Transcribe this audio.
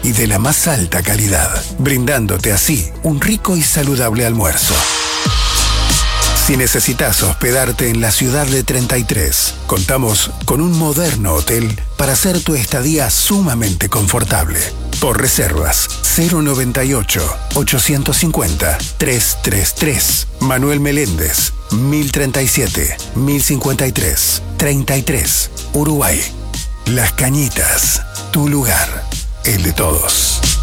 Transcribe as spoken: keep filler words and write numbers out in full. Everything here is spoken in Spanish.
y de la más alta calidad, brindándote así un rico y saludable almuerzo. Si necesitas hospedarte en la ciudad de treinta y tres, contamos con un moderno hotel para hacer tu estadía sumamente confortable. Por reservas, cero noventa y ocho, ochocientos cincuenta, trescientos treinta y tres. Manuel Meléndez, mil treinta y siete, mil cincuenta y tres, treinta y tres, Uruguay. Las Cañitas, tu lugar, el de todos.